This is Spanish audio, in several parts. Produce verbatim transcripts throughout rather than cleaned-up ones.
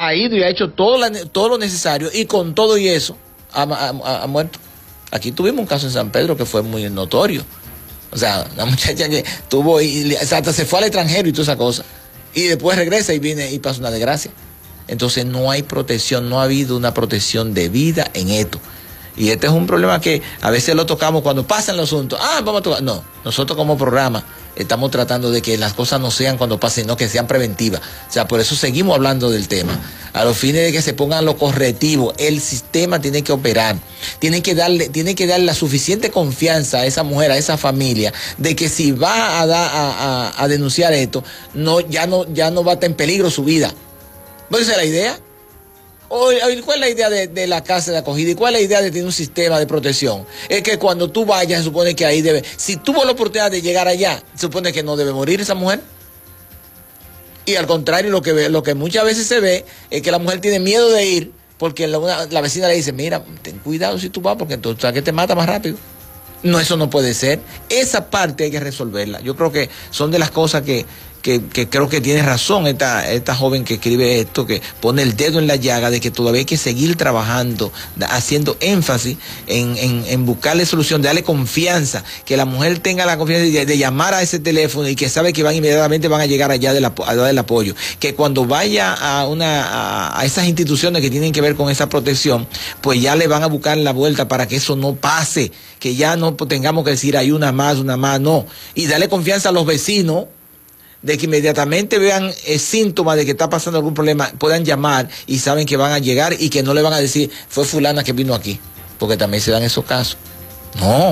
ha ido y ha hecho todo, la, todo lo necesario, y con todo y eso ha, ha, ha muerto. Aquí tuvimos un caso en San Pedro que fue muy notorio. O sea, una muchacha que tuvo, y, hasta se fue al extranjero y toda esa cosa, y después regresa y viene y pasa una desgracia. Entonces no hay protección, no ha habido una protección de vida en esto. Y este es un problema que a veces lo tocamos cuando pasan los asuntos. Ah, vamos a tocar. No, nosotros como programa estamos tratando de que las cosas no sean cuando pasen, no que sean preventivas. O sea, por eso seguimos hablando del tema. A los fines de que se pongan los correctivos, el sistema tiene que operar. Tiene que darle, tiene que darle la suficiente confianza a esa mujer, a esa familia, de que si va a, da, a, a, a denunciar esto, no, ya, no, ya no va a estar en peligro su vida. ¿No esa es la idea? ¿Cuál es la idea de, de la casa de acogida? ¿Y cuál es la idea de tener un sistema de protección? Es que cuando tú vayas, se supone que ahí debe... Si tuvo la oportunidad de llegar allá, se supone que no debe morir esa mujer. Y al contrario, lo que, ve, lo que muchas veces se ve es que la mujer tiene miedo de ir porque la, una, la vecina le dice, mira, ten cuidado si tú vas porque entonces ¿sabes que te mata más rápido? No, eso no puede ser. Esa parte hay que resolverla. Yo creo que son de las cosas que... Que, que creo que tiene razón esta, esta joven que escribe esto, que pone el dedo en la llaga de que todavía hay que seguir trabajando, haciendo énfasis en, en, en buscarle solución, de darle confianza, que la mujer tenga la confianza de, de llamar a ese teléfono y que sabe que van inmediatamente van a llegar allá del, a dar del apoyo, que cuando vaya a una a, a esas instituciones que tienen que ver con esa protección, pues ya le van a buscar la vuelta para que eso no pase, que ya no tengamos que decir hay una más, una más, no, y darle confianza a los vecinos de que inmediatamente vean eh, síntomas de que está pasando algún problema, puedan llamar y saben que van a llegar y que no le van a decir, fue fulana que vino aquí, porque también se dan esos casos. No,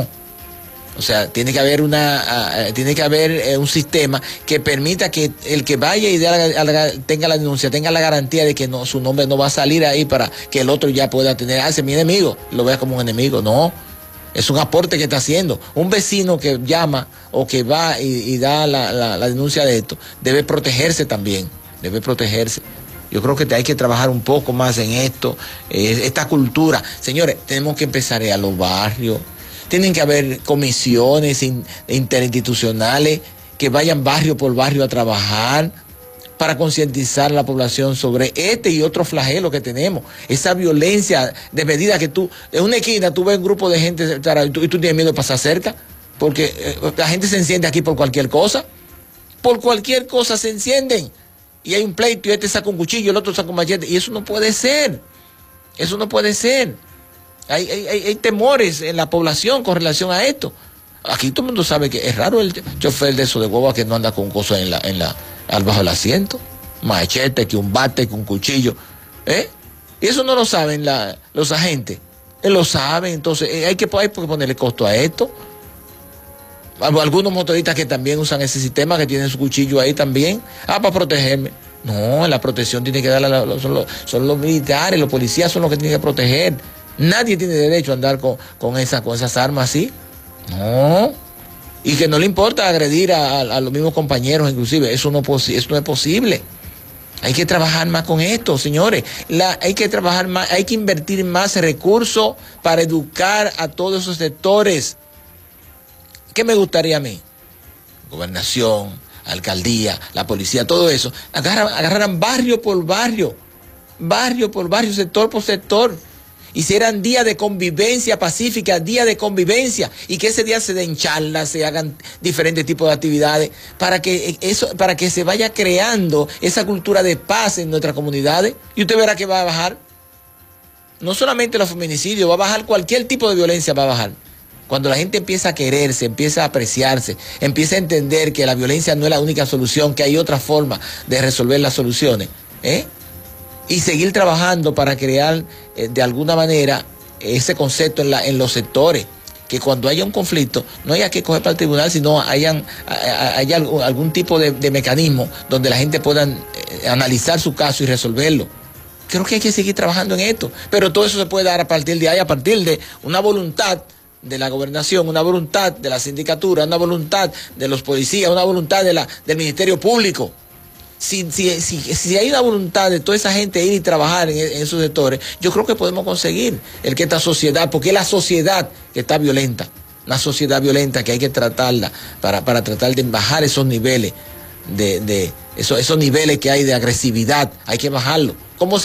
o sea, tiene que haber una, uh, tiene que haber uh, un sistema que permita que el que vaya y de la, la, tenga la denuncia, tenga la garantía de que no, su nombre no va a salir ahí para que el otro ya pueda tener, ah, ese es mi enemigo, lo vea como un enemigo. No. Es un aporte que está haciendo. Un vecino que llama o que va y, y da la, la, la denuncia de esto, debe protegerse también, debe protegerse. Yo creo que hay que trabajar un poco más en esto, eh, esta cultura. Señores, tenemos que empezar a los barrios. Tienen que haber comisiones in, interinstitucionales que vayan barrio por barrio a trabajar para concientizar a la población sobre este y otros flagelos que tenemos. Esa violencia de medida que tú, en una esquina tú ves un grupo de gente y tú, y tú tienes miedo de pasar cerca, porque eh, la gente se enciende aquí por cualquier cosa. Por cualquier cosa se encienden. Y hay un pleito y este saca un cuchillo, el otro saca un machete. Y eso no puede ser. Eso no puede ser. Hay, hay, hay temores en la población con relación a esto. Aquí todo el mundo sabe que es raro el chofer de eso de guagua que no anda con cosas en la... En la al bajo del asiento, machete, que un bate, que un cuchillo, ¿eh? Y eso no lo saben la, los agentes, él lo saben, entonces eh, hay, que, hay que ponerle costo a esto. Algunos motoristas que también usan ese sistema, que tienen su cuchillo ahí también, ah, para protegerme. No, la protección tiene que darla, la, son, los, son los militares, los policías son los que tienen que proteger. Nadie tiene derecho a andar con, con, esa, con esas armas así, no. Y que no le importa agredir a, a, a los mismos compañeros, inclusive. Eso no, eso no es posible. Hay que trabajar más con esto, señores. La, hay que trabajar más, hay que invertir más recursos para educar a todos esos sectores. ¿Qué me gustaría a mí? Gobernación, alcaldía, la policía, todo eso. Agarran, agarraran barrio por barrio, barrio por barrio, sector por sector. Hicieran días de convivencia pacífica, días de convivencia, y que ese día se den charlas, se hagan diferentes tipos de actividades, para que eso, para que se vaya creando esa cultura de paz en nuestras comunidades, y usted verá que va a bajar. No solamente los feminicidios, va a bajar cualquier tipo de violencia, va a bajar. Cuando la gente empieza a quererse, empieza a apreciarse, empieza a entender que la violencia no es la única solución, que hay otra forma de resolver las soluciones, ¿eh? Y seguir trabajando para crear eh, de alguna manera ese concepto en, la, en los sectores, que cuando haya un conflicto no haya que coger para el tribunal, sino hayan, haya algún, algún tipo de, de mecanismo donde la gente pueda eh, analizar su caso y resolverlo. Creo que hay que seguir trabajando en esto, pero todo eso se puede dar a partir de ahí, a partir de una voluntad de la gobernación, una voluntad de la sindicatura, una voluntad de los policías, una voluntad de la, del Ministerio Público. Si, si, si, si hay una voluntad de toda esa gente ir y trabajar en, en esos sectores, yo creo que podemos conseguir el que esta sociedad, porque es la sociedad que está violenta, una sociedad violenta que hay que tratarla para, para tratar de bajar esos niveles de, de esos, esos niveles que hay de agresividad, hay que bajarlo. ¿Cómo